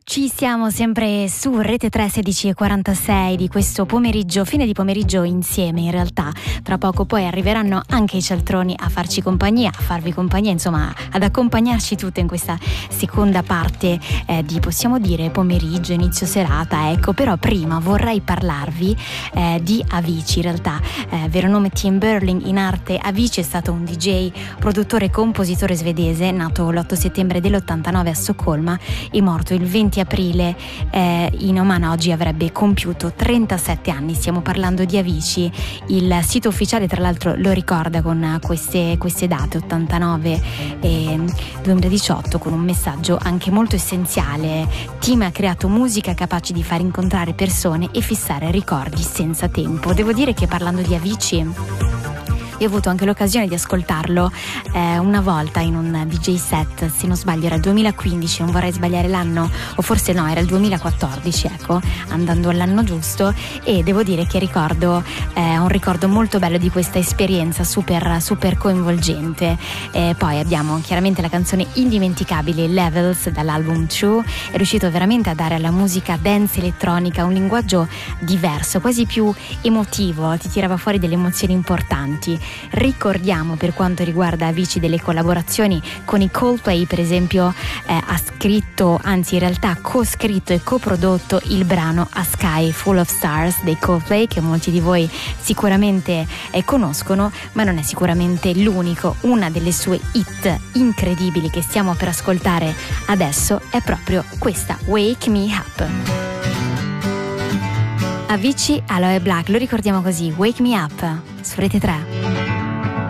Ci siamo sempre su Rete 3, 16:46 di questo pomeriggio, fine di pomeriggio insieme in realtà. Tra poco poi arriveranno anche i cialtroni a farci compagnia, a farvi compagnia, insomma ad accompagnarci tutte in questa seconda parte di, possiamo dire, pomeriggio, inizio serata, ecco. Però prima vorrei parlarvi di Avicii, in realtà vero nome Tim Berling, in arte Avicii è stato un DJ, produttore e compositore svedese, nato l'8 settembre dell'89 a Stoccolma e morto il 20 aprile in Oman. Oggi avrebbe compiuto 37 anni. Stiamo parlando di Avicii. Il sito ufficiale tra l'altro lo ricorda con queste date 89 e 2018 con un messaggio anche molto essenziale. Tim ha creato musica capace di far incontrare persone e fissare ricordi senza tempo. Devo dire che parlando di Avicii io ho avuto anche l'occasione di ascoltarlo una volta in un DJ set, se non sbaglio era il 2015, non vorrei sbagliare l'anno, o forse no, era il 2014, ecco, andando all'anno giusto, e devo dire che ricordo un ricordo molto bello di questa esperienza super coinvolgente. Poi abbiamo chiaramente la canzone indimenticabile Levels dall'album True. È riuscito veramente a dare alla musica dance elettronica un linguaggio diverso, quasi più emotivo, ti tirava fuori delle emozioni importanti. Ricordiamo, per quanto riguarda Avicii, delle collaborazioni con i Coldplay, per esempio ha scritto, anzi in realtà co-scritto e coprodotto il brano A Sky Full of Stars dei Coldplay, che molti di voi sicuramente conoscono, ma non è sicuramente l'unico. Una delle sue hit incredibili che stiamo per ascoltare adesso è proprio questa, Wake Me Up. Avicii, Aloe Black, lo ricordiamo così, Wake Me Up su Rete 3.